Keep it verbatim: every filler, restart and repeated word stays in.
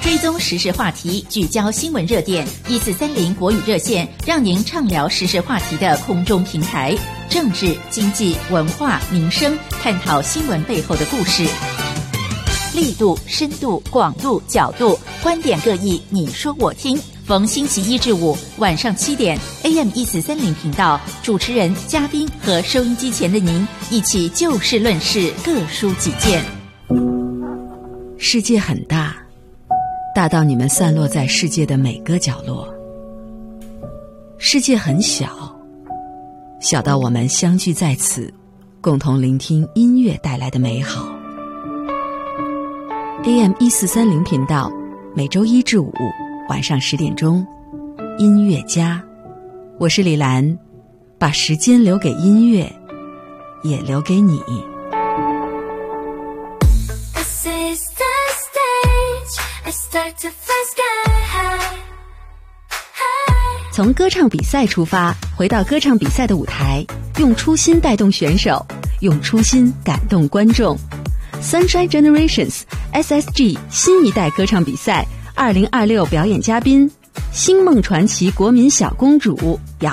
追踪时事话题，聚焦新闻热点，一四三零国语热线，让您畅聊时事话题的空中平台。政治、经济、文化、民生，探讨新闻背后的故事。力度、深度、广度、角度，观点各异，你说我听。逢星期一至五晚上七点 A M 一四三零频道，主持人、嘉宾和收音机前的您一起就事论事，各抒己见。 世界很大，大到你们散落在世界的每个角落；世界很小，小到我们相聚在此，共同聆听音乐带来的美好。A M 一四三零频道，每周一至五晚上十点钟，音乐家，我是李兰，把时间留给音乐，也留给你。从歌唱比赛出发，回到歌唱比赛的舞台，用初心带动选手，用初心感动观众。Sunshine Generations S S G 新一代歌唱比赛二零二六表演嘉宾：星梦传奇国民小公主姚